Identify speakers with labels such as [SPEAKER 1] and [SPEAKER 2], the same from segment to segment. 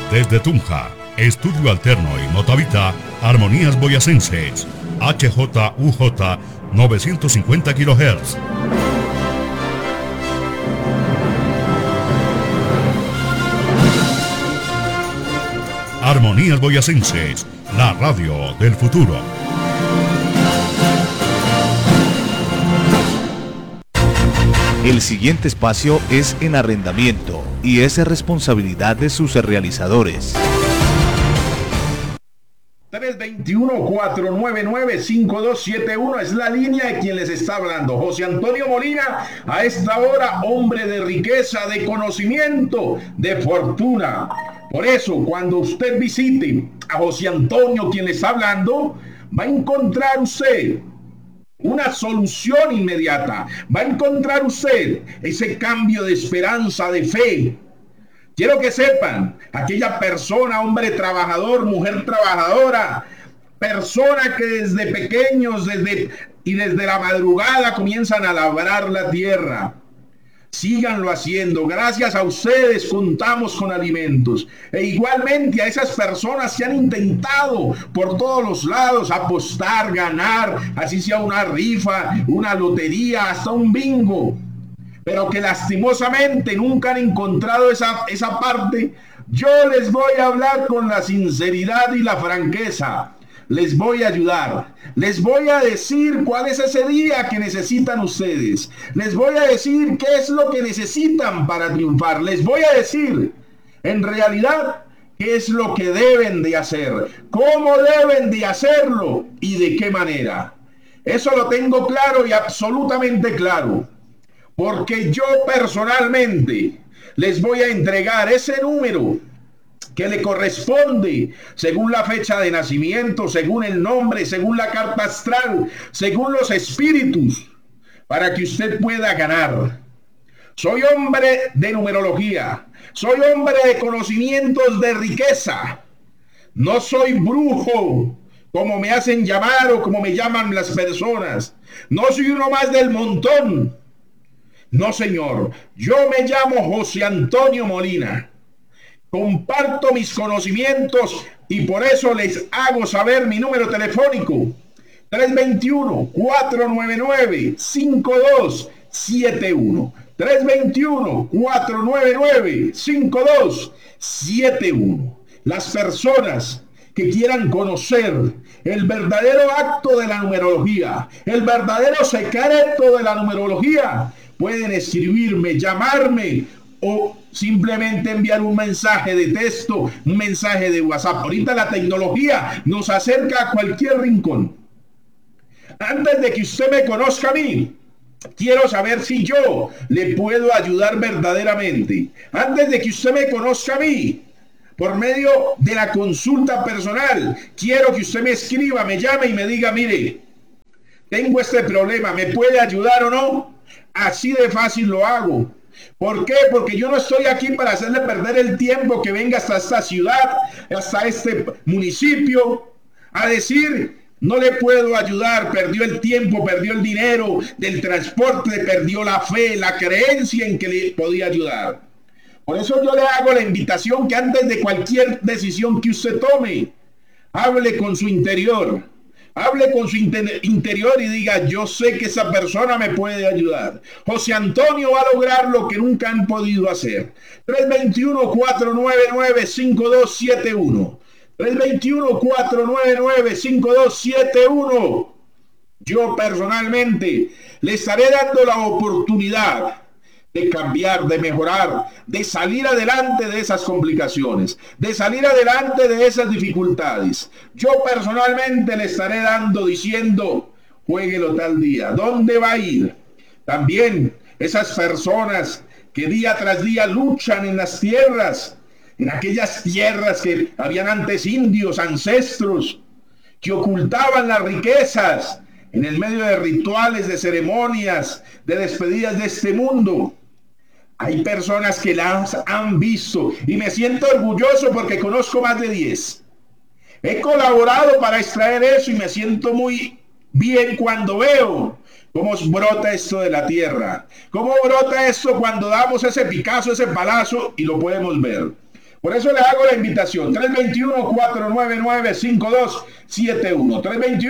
[SPEAKER 1] Desde Tunja, Estudio Alterno y Motavita, Armonías Boyacenses, HJUJ 950 kHz. Armonías Boyacenses, la radio del futuro.
[SPEAKER 2] El siguiente espacio es en arrendamiento y es responsabilidad de sus realizadores.
[SPEAKER 3] 321-499-5271 es la línea de quien les está hablando. José Antonio Molina, a esta hora, hombre de riqueza, de conocimiento, de fortuna. Por eso, cuando usted visite a José Antonio, quien le está hablando, va a encontrar usted una solución inmediata. Va a encontrar usted ese cambio de esperanza, de fe. Quiero que sepan, aquella persona, hombre trabajador, mujer trabajadora, persona que desde pequeños, desde la madrugada comienzan a labrar la tierra. Síganlo haciendo. Gracias a ustedes contamos con alimentos. E igualmente a esas personas que han intentado por todos los lados apostar, ganar, así sea una rifa, una lotería, hasta un bingo, pero que lastimosamente nunca han encontrado esa parte. Yo les voy a hablar con la sinceridad y la franqueza. Les voy a ayudar. Les voy a decir cuál es ese día que necesitan ustedes. Les voy a decir qué es lo que necesitan para triunfar. Les voy a decir, en realidad, qué es lo que deben de hacer, cómo deben de hacerlo y de qué manera. Eso lo tengo claro y absolutamente claro. Porque yo personalmente les voy a entregar ese número que le corresponde según la fecha de nacimiento, según el nombre, según la carta astral, según los espíritus, para que usted pueda ganar. Soy hombre de numerología, soy hombre de conocimientos de riqueza. No soy brujo, como me hacen llamar o como me llaman las personas. No soy uno más del montón. No, señor, yo me llamo José Antonio Molina. Comparto mis conocimientos y por eso les hago saber mi número telefónico: 321-499-5271. 321-499-5271. Las personas que quieran conocer el verdadero acto de la numerología, el verdadero secreto de la numerología, pueden escribirme, llamarme o simplemente enviar un mensaje de texto, un mensaje de WhatsApp. Ahorita la tecnología nos acerca a cualquier rincón. Antes de que usted me conozca a mí, quiero saber si yo le puedo ayudar verdaderamente. Antes de que usted me conozca a mí, por medio de la consulta personal, quiero que usted me escriba, me llame y me diga: mire, tengo este problema, ¿me puede ayudar o no? Así de fácil lo hago. ¿Por qué? Porque yo no estoy aquí para hacerle perder el tiempo, que venga hasta esta ciudad, hasta este municipio, a decir: no le puedo ayudar, perdió el tiempo, perdió el dinero del transporte, perdió la fe, la creencia en que le podía ayudar. Por eso yo le hago la invitación que antes de cualquier decisión que usted tome, hable con su interior. Hable con su interior y diga: yo sé que esa persona me puede ayudar. José Antonio va a lograr lo que nunca han podido hacer. 321-499-5271. 321-499-5271. Yo personalmente le estaré dando la oportunidad de cambiar, de mejorar, de salir adelante de esas complicaciones, de salir adelante de esas dificultades. Yo personalmente le estaré diciendo: juéguelo tal día. ¿Dónde va a ir? También esas personas que día tras día luchan en las tierras, en aquellas tierras que habían antes indios, ancestros, que ocultaban las riquezas en el medio de rituales, de ceremonias, de despedidas de este mundo. Hay personas que las han visto y me siento orgulloso porque conozco más de 10. He colaborado para extraer eso y me siento muy bien cuando veo cómo brota esto de la tierra, cómo brota esto cuando damos ese picazo, ese palazo y lo podemos ver. Por eso les hago la invitación, 321-499-5271,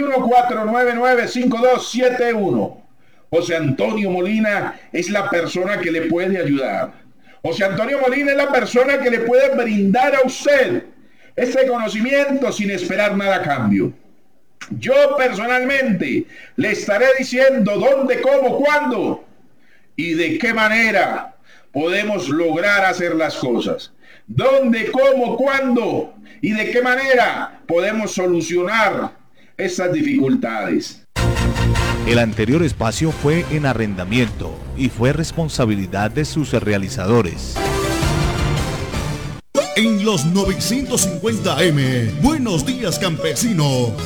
[SPEAKER 3] 321-499-5271. José Antonio Molina es la persona que le puede ayudar. José Antonio Molina es la persona que le puede brindar a usted ese conocimiento sin esperar nada a cambio. Yo personalmente le estaré diciendo dónde, cómo, cuándo y de qué manera podemos lograr hacer las cosas. Dónde, cómo, cuándo y de qué manera podemos solucionar esas dificultades.
[SPEAKER 2] El anterior espacio fue en arrendamiento y fue responsabilidad de sus realizadores.
[SPEAKER 4] En los 950M, Buenos Días Campesino,